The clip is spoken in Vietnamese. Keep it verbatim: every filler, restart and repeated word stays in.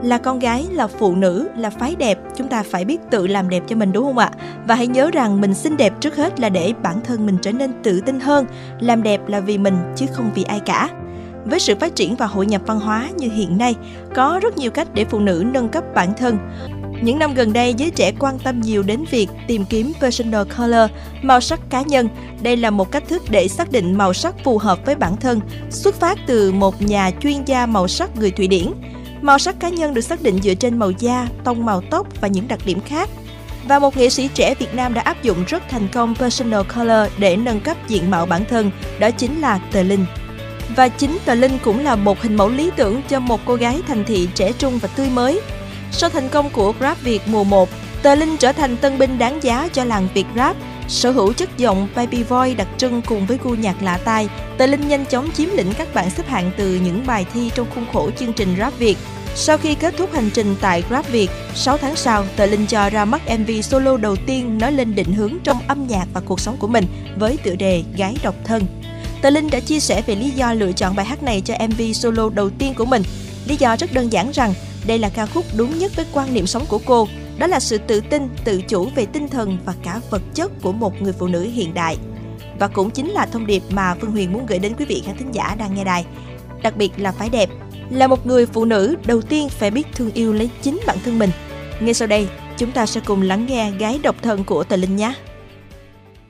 Là con gái, là phụ nữ, là phái đẹp, chúng ta phải biết tự làm đẹp cho mình đúng không ạ? Và hãy nhớ rằng mình xinh đẹp trước hết là để bản thân mình trở nên tự tin hơn. Làm đẹp là vì mình chứ không vì ai cả. Với sự phát triển và hội nhập văn hóa như hiện nay, có rất nhiều cách để phụ nữ nâng cấp bản thân. Những năm gần đây, giới trẻ quan tâm nhiều đến việc tìm kiếm personal color, màu sắc cá nhân. Đây là một cách thức để xác định màu sắc phù hợp với bản thân, xuất phát từ một nhà chuyên gia màu sắc người Thụy Điển. Màu sắc cá nhân được xác định dựa trên màu da, tông màu tóc và những đặc điểm khác. Và một nghệ sĩ trẻ Việt Nam đã áp dụng rất thành công personal color để nâng cấp diện mạo bản thân, đó chính là Tờ Linh. Và chính Tờ Linh cũng là một hình mẫu lý tưởng cho một cô gái thành thị trẻ trung và tươi mới. Sau thành công của Rap Việt mùa một, Tờ Linh trở thành tân binh đáng giá cho làng Việt Rap. Sở hữu chất giọng baby voice đặc trưng cùng với gu nhạc lạ tai, Tờ Linh nhanh chóng chiếm lĩnh các bảng xếp hạng từ những bài thi trong khuôn khổ chương trình Rap Việt. Sau khi kết thúc hành trình tại Rap Việt, sáu tháng sau, Tờ Linh cho ra mắt em vê solo đầu tiên nói lên định hướng trong âm nhạc và cuộc sống của mình với tựa đề Gái Độc Thân. Tờ Linh đã chia sẻ về lý do lựa chọn bài hát này cho em vê solo đầu tiên của mình. Lý do rất đơn giản rằng đây là ca khúc đúng nhất với quan niệm sống của cô. Đó là sự tự tin, tự chủ về tinh thần và cả vật chất của một người phụ nữ hiện đại. Và cũng chính là thông điệp mà Phương Huyền muốn gửi đến quý vị khán thính giả đang nghe đài. Đặc biệt là phái đẹp. Là một người phụ nữ, đầu tiên phải biết thương yêu lấy chính bản thân mình. Ngay sau đây, chúng ta sẽ cùng lắng nghe Gái Độc Thân của Tờ Linh nhé.